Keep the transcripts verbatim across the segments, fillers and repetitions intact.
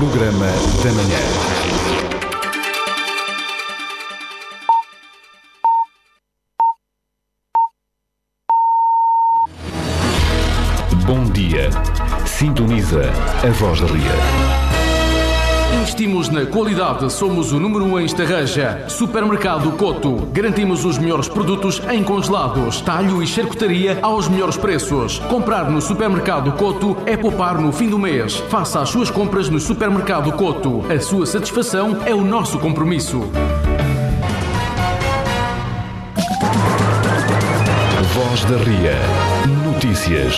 Programa da Manhã. Bom dia. Sintoniza a Voz da Ria. Investimos na qualidade, somos o número um em Estarreja. Supermercado Coto. Garantimos os melhores produtos em congelados, talho e charcutaria aos melhores preços. Comprar no Supermercado Coto é poupar no fim do mês. Faça as suas compras no Supermercado Coto. A sua satisfação é o nosso compromisso. Voz da Ria. Notícias.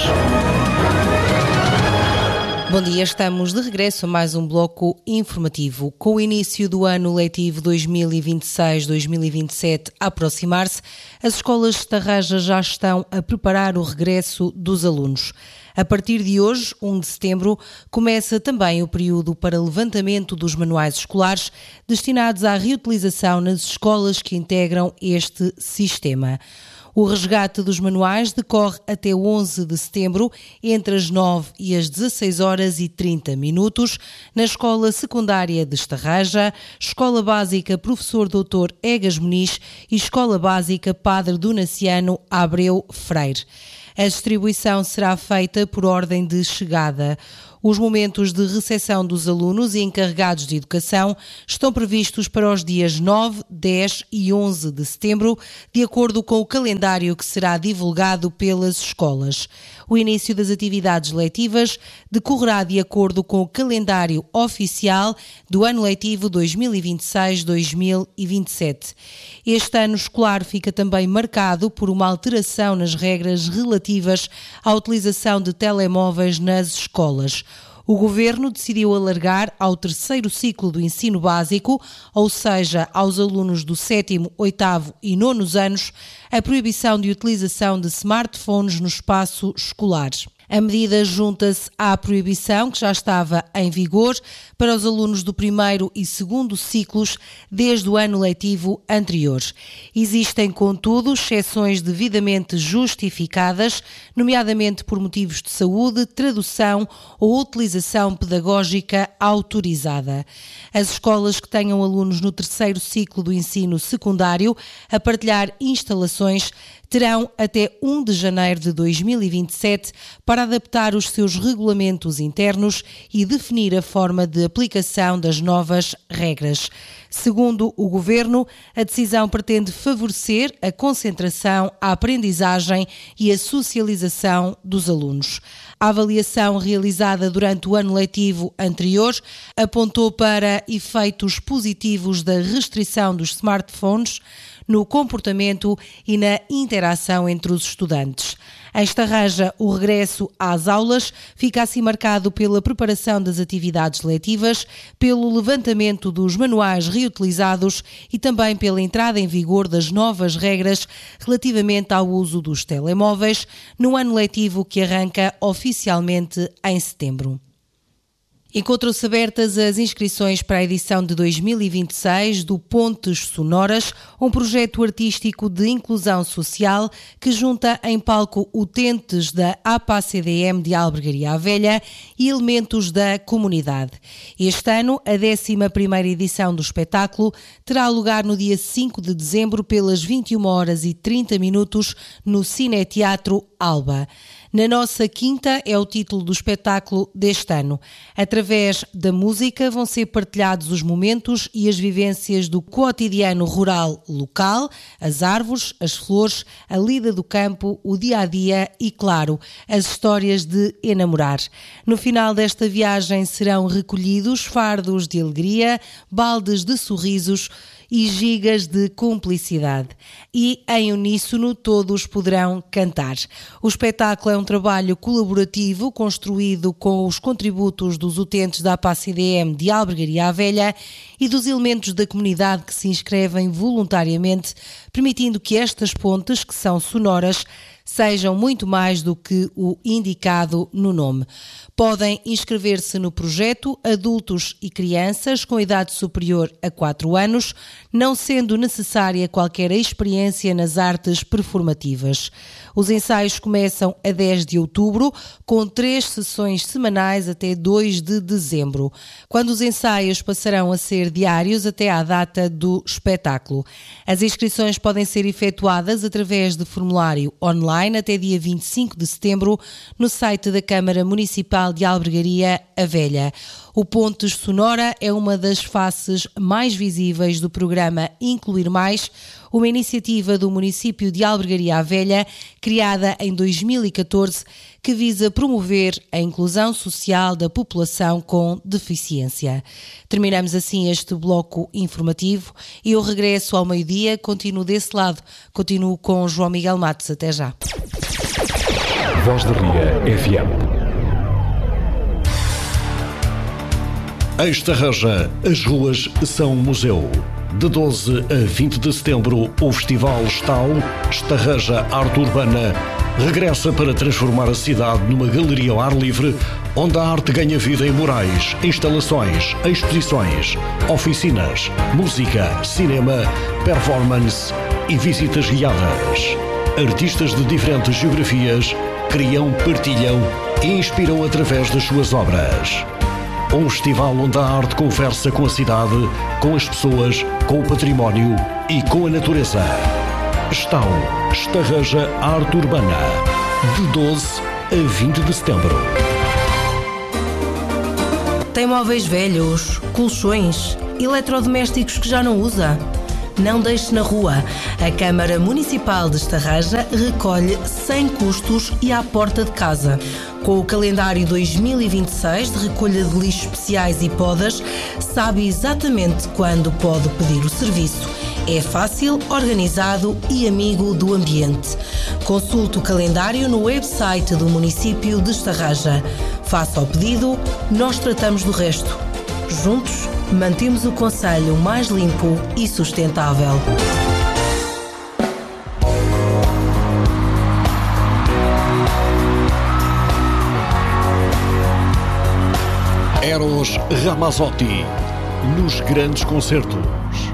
Bom dia, estamos de regresso a mais um bloco informativo. Com o início do ano letivo dois mil e vinte e seis dois mil e vinte e sete a aproximar-se, as escolas de Estarreja já estão a preparar o regresso dos alunos. A partir de hoje, primeiro de setembro, começa também o período para levantamento dos manuais escolares destinados à reutilização nas escolas que integram este sistema. O resgate dos manuais decorre até onze de setembro, entre as nove e as dezasseis horas e trinta minutos, na Escola Secundária de Estarreja, Escola Básica Professor doutor Egas Muniz e Escola Básica Padre Donaciano Abreu Freire. A distribuição será feita por ordem de chegada. Os momentos de recepção dos alunos e encarregados de educação estão previstos para os dias nove, dez e onze de setembro, de acordo com o calendário que será divulgado pelas escolas. O início das atividades letivas decorrerá de acordo com o calendário oficial do ano letivo dois mil e vinte e seis dois mil e vinte e sete. Este ano escolar fica também marcado por uma alteração nas regras relativas à utilização de telemóveis nas escolas. O Governo decidiu alargar ao terceiro ciclo do ensino básico, ou seja, aos alunos do sétimo, oitavo e nonos anos, a proibição de utilização de smartphones no espaço escolar. A medida junta-se à proibição que já estava em vigor para os alunos do primeiro e segundo ciclos desde o ano letivo anterior. Existem, contudo, exceções devidamente justificadas, nomeadamente por motivos de saúde, tradução ou utilização pedagógica autorizada. As escolas que tenham alunos no terceiro ciclo do ensino secundário a partilhar instalações terão até primeiro de janeiro de dois mil e vinte e sete para adaptar os seus regulamentos internos e definir a forma de aplicação das novas regras. Segundo o Governo, a decisão pretende favorecer a concentração, a aprendizagem e a socialização dos alunos. A avaliação realizada durante o ano letivo anterior apontou para efeitos positivos da restrição dos smartphones no comportamento e na interação entre os estudantes. Em Estarreja, o regresso às aulas fica assim marcado pela preparação das atividades letivas, pelo levantamento dos manuais reutilizados e também pela entrada em vigor das novas regras relativamente ao uso dos telemóveis no ano letivo que arranca oficialmente em setembro. Encontram-se abertas as inscrições para a edição de dois mil e vinte e seis do Pontes Sonoras, um projeto artístico de inclusão social que junta em palco utentes da A P A C D M de Albergaria à Velha e elementos da comunidade. Este ano, a décima primeira edição do espetáculo terá lugar no dia cinco de dezembro pelas vinte e uma horas e trinta minutos no Cineteatro Alba. Na Nossa Quinta é o título do espetáculo deste ano. Através da música vão ser partilhados os momentos e as vivências do cotidiano rural local, as árvores, as flores, a lida do campo, o dia-a-dia e, claro, as histórias de enamorar. No final desta viagem serão recolhidos fardos de alegria, baldes de sorrisos e gigas de cumplicidade. E, em uníssono, todos poderão cantar. O espetáculo é um trabalho colaborativo construído com os contributos dos utentes da A P A C D M de Albergaria à Velha e dos elementos da comunidade que se inscrevem voluntariamente, permitindo que estas pontes, que são sonoras, sejam muito mais do que o indicado no nome. Podem inscrever-se no projeto adultos e crianças com idade superior a quatro anos, não sendo necessária qualquer experiência nas artes performativas. Os ensaios começam a dez de outubro, com três sessões semanais até dois de dezembro, quando os ensaios passarão a ser diários até à data do espetáculo. As inscrições podem ser efetuadas através de formulário online até dia vinte e cinco de setembro no site da Câmara Municipal de Albergaria a Velha. O Pontes Sonora é uma das faces mais visíveis do programa Incluir Mais, uma iniciativa do município de Albergaria a Velha, criada em dois mil e catorze, que visa promover a inclusão social da população com deficiência. Terminamos assim este bloco informativo e eu regresso ao meio-dia, continuo desse lado, continuo com João Miguel Matos. Até já. Voz da Ria F M. Em Estarreja, as ruas são museu. De doze a vinte de setembro, o Festival Stau, Estarreja Arte Urbana, regressa para transformar a cidade numa galeria ao ar livre, onde a arte ganha vida em murais, instalações, exposições, oficinas, música, cinema, performance e visitas guiadas. Artistas de diferentes geografias criam, partilham e inspiram através das suas obras. Um festival onde a arte conversa com a cidade, com as pessoas, com o património e com a natureza. Stau, Estarreja Arte Urbana, de doze a vinte de setembro. Tem móveis velhos, colchões, eletrodomésticos que já não usa? Não deixe na rua. A Câmara Municipal de Estarreja recolhe sem custos e à porta de casa. Com o calendário dois mil e vinte e seis de recolha de lixos especiais e podas, sabe exatamente quando pode pedir o serviço. É fácil, organizado e amigo do ambiente. Consulte o calendário no website do município de Estarreja. Faça o pedido, nós tratamos do resto. Juntos, mantemos o concelho mais limpo e sustentável. Eros Ramazzotti, nos grandes concertos.